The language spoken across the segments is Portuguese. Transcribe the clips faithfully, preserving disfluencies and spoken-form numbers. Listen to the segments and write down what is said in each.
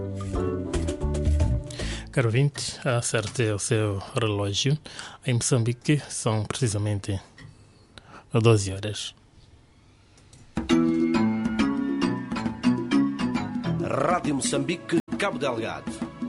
Caro ouvinte, acerte o seu relógio. Em Moçambique são precisamente doze horas. Rádio Moçambique, Cabo Delgado.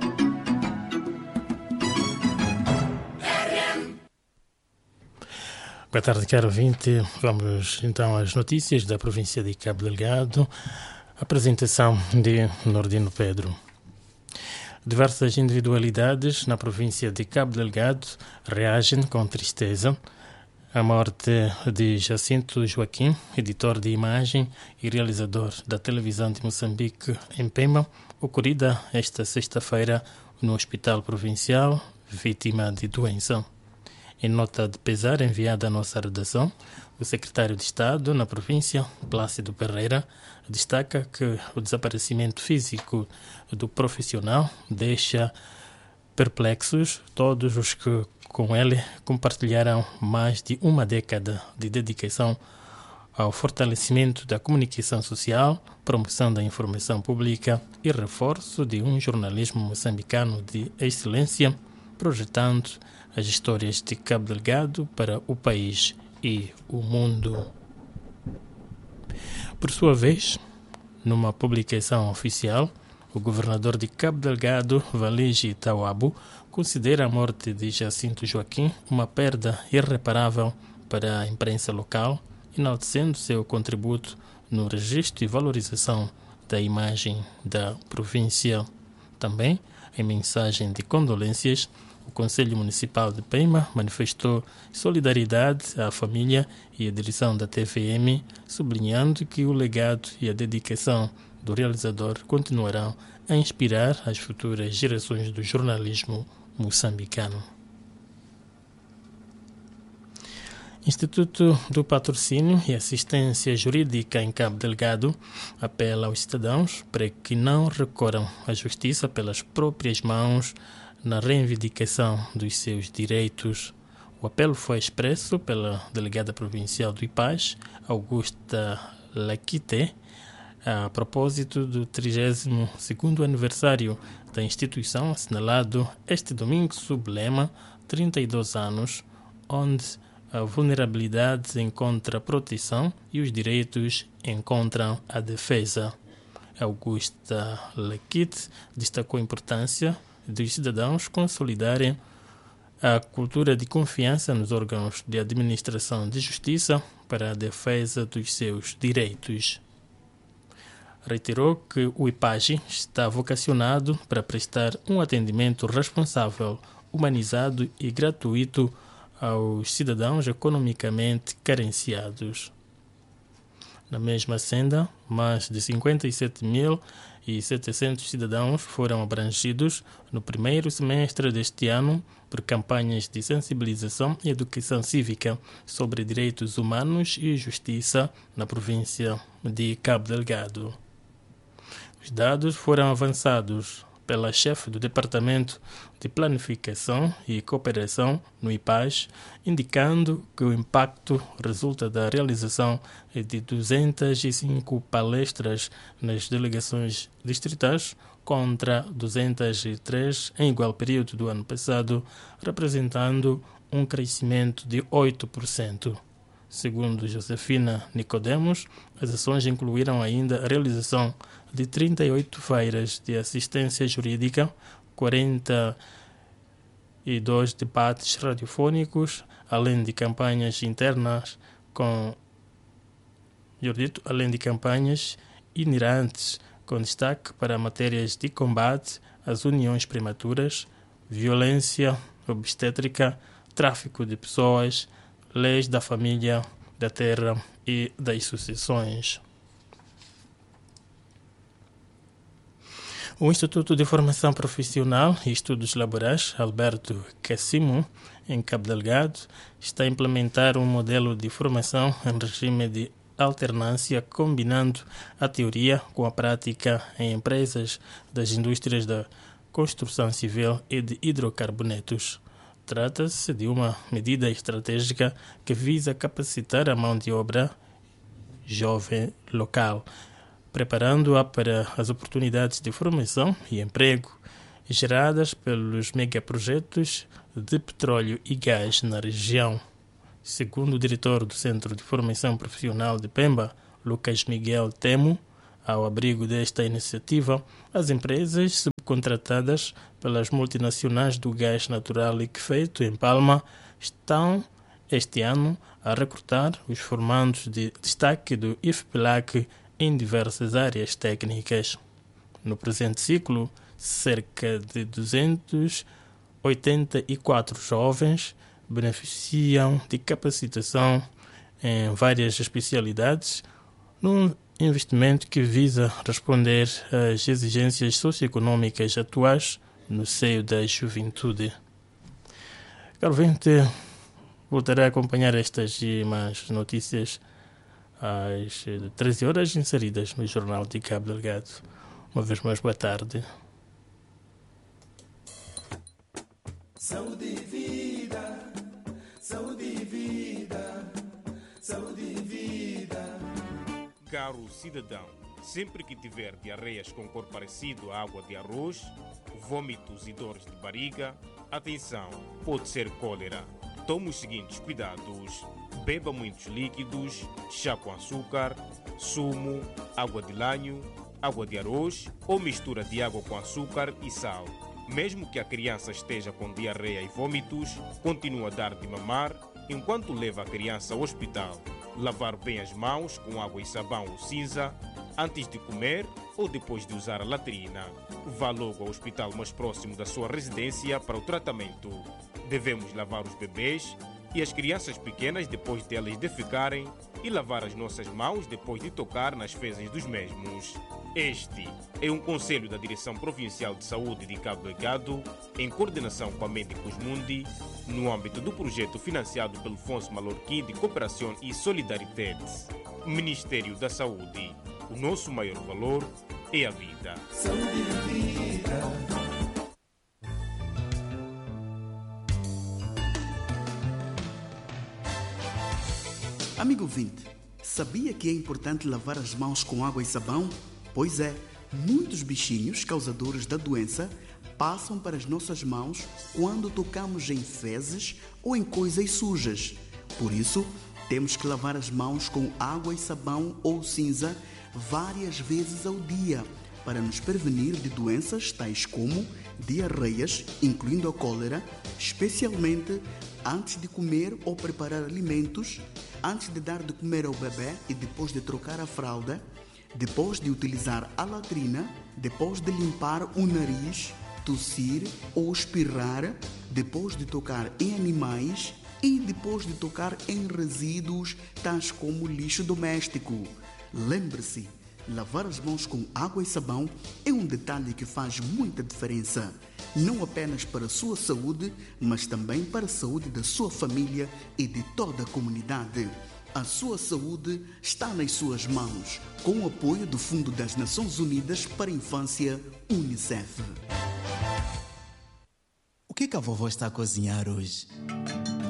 Boa tarde, caro ouvinte. Vamos então às notícias da província de Cabo Delgado. Apresentação de Nordino Pedro. Diversas individualidades na província de Cabo Delgado reagem com tristeza à morte de Jacinto Joaquim, editor de imagem e realizador da televisão de Moçambique em Pemba, ocorrida esta sexta-feira no Hospital Provincial, vítima de doença. Em nota de pesar enviada à nossa redação, o secretário de Estado na província, Plácido Pereira, destaca que o desaparecimento físico do profissional deixa perplexos todos os que com ele compartilharam mais de uma década de dedicação ao fortalecimento da comunicação social, promoção da informação pública e reforço de um jornalismo moçambicano de excelência, projetando as histórias de Cabo Delgado para o país e o mundo. Por sua vez, numa publicação oficial, o governador de Cabo Delgado, Valigi Tawabo, considera a morte de Jacinto Joaquim uma perda irreparável para a imprensa local, enaltecendo seu contributo no registro e valorização da imagem da província. Também, em mensagem de condolências, o Conselho Municipal de Pemba manifestou solidariedade à família e à direção da T V M, sublinhando que o legado e a dedicação do realizador continuarão a inspirar as futuras gerações do jornalismo moçambicano. Instituto do Patrocínio e Assistência Jurídica em Cabo Delgado apela aos cidadãos para que não recorram à justiça pelas próprias mãos na reivindicação dos seus direitos. O apelo foi expresso pela delegada provincial do I P A S, Augusta Laquite, a propósito do trigésimo segundo aniversário da instituição, assinalado este domingo sob o lema trinta e dois anos, onde a vulnerabilidade encontra proteção e os direitos encontram a defesa. Augusta Laquite destacou a importância dos cidadãos consolidarem a cultura de confiança nos órgãos de administração de justiça para a defesa dos seus direitos. Reiterou que o I P A G está vocacionado para prestar um atendimento responsável, humanizado e gratuito aos cidadãos economicamente carenciados. Na mesma senda, mais de cinquenta e sete mil e setecentos cidadãos foram abrangidos no primeiro semestre deste ano por campanhas de sensibilização e educação cívica sobre direitos humanos e justiça na província de Cabo Delgado. Os dados foram avançados pela chefe do Departamento de Planificação e Cooperação no I P A S, indicando que o impacto resulta da realização de duzentas e cinco palestras nas delegações distritais contra duzentas e três em igual período do ano passado, representando um crescimento de oito por cento. Segundo Josefina Nicodemos, as ações incluíram ainda a realização de trinta e oito feiras de assistência jurídica, quarenta e dois debates radiofônicos, além de campanhas internas com, eu dito, além de campanhas itinerantes com destaque para matérias de combate às uniões prematuras, violência obstétrica, tráfico de pessoas, leis da família, da terra e das sucessões. O Instituto de Formação Profissional e Estudos Laborais Alberto Cassimo, em Cabo Delgado, está a implementar um modelo de formação em regime de alternância, combinando a teoria com a prática em empresas das indústrias da construção civil e de hidrocarbonetos. Trata-se de uma medida estratégica que visa capacitar a mão de obra jovem local preparando-a para as oportunidades de formação e emprego geradas pelos megaprojetos de petróleo e gás na região. Segundo o diretor do Centro de Formação Profissional de Pemba, Lucas Miguel Temo, ao abrigo desta iniciativa, as empresas subcontratadas pelas multinacionais do gás natural liquefeito em Palma estão, este ano, a recrutar os formandos de destaque do I F P L A C em diversas áreas técnicas. No presente ciclo, cerca de duzentos e oitenta e quatro jovens beneficiam de capacitação em várias especialidades, num investimento que visa responder às exigências socioeconômicas atuais no seio da juventude. Caro ouvinte, voltará a acompanhar estas e mais notícias às treze horas inseridas no Jornal de Cabo Delgado. Uma vez mais, boa tarde. Saúde e vida, saúde e vida, saúde e vida. Caro cidadão, sempre que tiver diarreias com cor parecido à água de arroz, vômitos e dores de barriga, atenção, pode ser cólera. Tome os seguintes cuidados: beba muitos líquidos, chá com açúcar, sumo, água de lanho, água de arroz ou mistura de água com açúcar e sal. Mesmo que a criança esteja com diarreia e vômitos, continue a dar de mamar enquanto leva a criança ao hospital. Lavar bem as mãos com água e sabão ou cinza antes de comer ou depois de usar a latrina. Vá logo ao hospital mais próximo da sua residência para o tratamento. Devemos lavar os bebês e as crianças pequenas depois delas defecarem e lavar as nossas mãos depois de tocar nas fezes dos mesmos. Este é um conselho da Direção Provincial de Saúde de Cabo Delgado, em coordenação com a Médicos Mundi, no âmbito do projeto financiado pelo Fundo Malorquim de Cooperação e Solidariedade. Ministério da Saúde. O nosso maior valor é a vida. Saúde e vida. Amigo ouvinte, sabia que é importante lavar as mãos com água e sabão? Pois é, muitos bichinhos causadores da doença passam para as nossas mãos quando tocamos em fezes ou em coisas sujas. Por isso, temos que lavar as mãos com água e sabão ou cinza várias vezes ao dia para nos prevenir de doenças tais como diarreias, incluindo a cólera, especialmente antes de comer ou preparar alimentos, antes de dar de comer ao bebê e depois de trocar a fralda, depois de utilizar a latrina, depois de limpar o nariz, tossir ou espirrar, depois de tocar em animais e depois de tocar em resíduos tais como lixo doméstico. Lembre-se, lavar as mãos com água e sabão é um detalhe que faz muita diferença, não apenas para a sua saúde, mas também para a saúde da sua família e de toda a comunidade. A sua saúde está nas suas mãos, com o apoio do Fundo das Nações Unidas para a Infância, UNICEF. O que, que a vovó está a cozinhar hoje?